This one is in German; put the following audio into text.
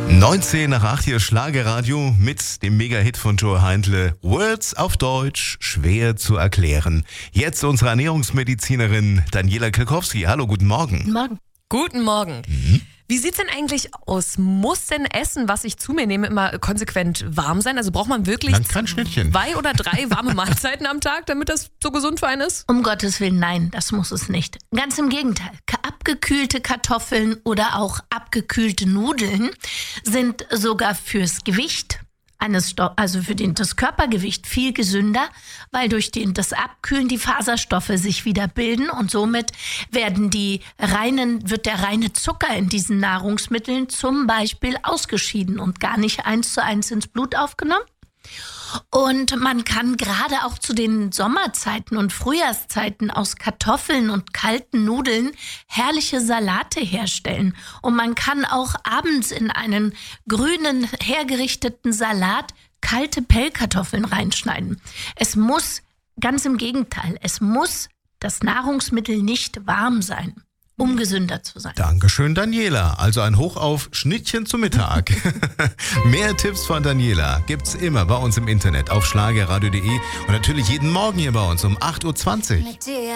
19 nach 8 hier Schlagerradio mit dem Mega-Hit von Joe Heindle. Words auf Deutsch, schwer zu erklären. Jetzt unsere Ernährungsmedizinerin Daniela Kilkowski. Hallo, guten Morgen. Guten Morgen. Guten Morgen. Wie sieht's denn eigentlich aus? Muss denn Essen, was ich zu mir nehme, immer konsequent warm sein? Also braucht man wirklich Kein Schnittchen. 2 oder 3 warme Mahlzeiten am Tag, damit das so gesund für einen ist? Um Gottes Willen, nein, das muss es nicht. Ganz im Gegenteil. Abgekühlte Kartoffeln oder auch abgekühlte Nudeln sind sogar fürs Gewicht also für das Körpergewicht viel gesünder, weil durch das Abkühlen die Faserstoffe sich wieder bilden und somit wird der reine Zucker in diesen Nahrungsmitteln zum Beispiel ausgeschieden und gar nicht 1:1 ins Blut aufgenommen. Und man kann gerade auch zu den Sommerzeiten und Frühjahrszeiten aus Kartoffeln und kalten Nudeln herrliche Salate herstellen. Und man kann auch abends in einen grünen, hergerichteten Salat kalte Pellkartoffeln reinschneiden. Ganz im Gegenteil, es muss das Nahrungsmittel nicht warm sein, um gesünder zu sein. Dankeschön, Daniela. Also ein Hoch auf Schnittchen zum Mittag. Mehr Tipps von Daniela gibt's immer bei uns im Internet auf schlagerradio.de und natürlich jeden Morgen hier bei uns um 8:20 Uhr.